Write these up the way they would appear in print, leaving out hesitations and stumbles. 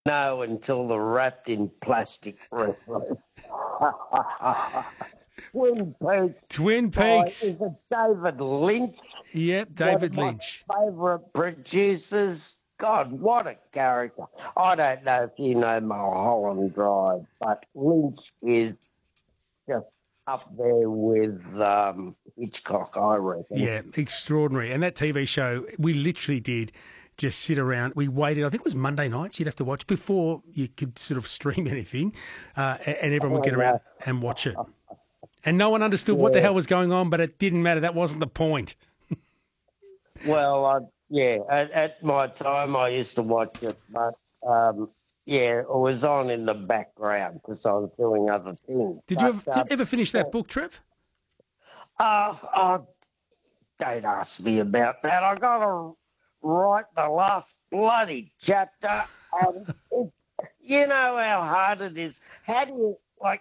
know until they're wrapped in plastic wrestling. Twin Peaks Twin by, Peaks. is it David Lynch? Yep, One David of my Lynch. favourite producers. God, what a character. I don't know if you know Mulholland Drive, but Lynch is just up there with Hitchcock, I reckon. Yeah, extraordinary. And that TV show, we literally did just sit around. We waited, I think it was Monday nights you'd have to watch before you could sort of stream anything, and everyone would get around and watch it. And no one understood what the hell was going on, but it didn't matter. That wasn't the point. Well, at my time I used to watch it, but it was on in the background because I was doing other things. Did you ever finish that book, Trev? Don't ask me about that. I got to write the last bloody chapter, and you know how hard it is. Writing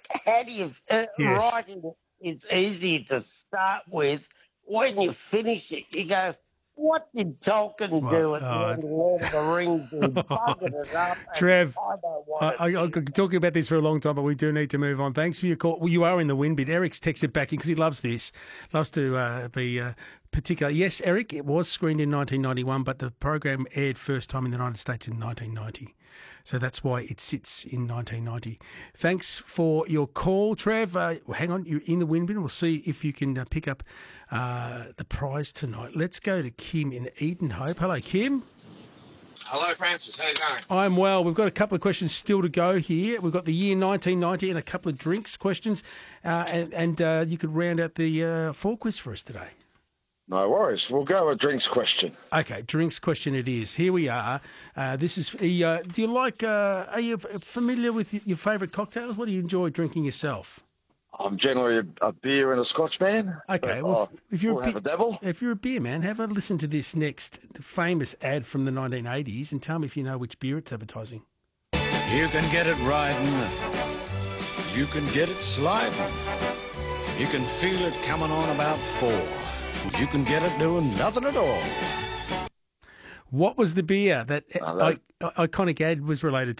is easy to start with. When you finish it, you go, what did Tolkien do at the end of Lord of the Rings? He buggered it up. Trev, I don't want it. I could talk about this for a long time, but we do need to move on. Thanks for your call. Well, you are in the win bit. Eric's texted back in because he loves this, loves to be particular. Yes, Eric, it was screened in 1991, but the program aired first time in the United States in 1990. So that's why it sits in 1990. Thanks for your call, Trev. Hang on, you're in the win bin. We'll see if you can pick up the prize tonight. Let's go to Kim in Edenhope. Hello, Kim. Hello, Francis. How you going? I'm well. We've got a couple of questions still to go here. We've got the year 1990 and a couple of drinks questions, and you could round out the fall quiz for us today. No worries. We'll go with drinks question. Okay, drinks question it is. Here we are. This is. Do you like? Are you familiar with your favourite cocktails? What do you enjoy drinking yourself? I'm generally a beer and a Scotch man. Okay, well, if you're we'll have a dabble. If you're a beer man, have a listen to this next famous ad from the 1980s and tell me if you know which beer it's advertising. You can get it riding. You can get it sliding. You can feel it coming on about 4. You can get it doing nothing at all. What was the beer that iconic ad was related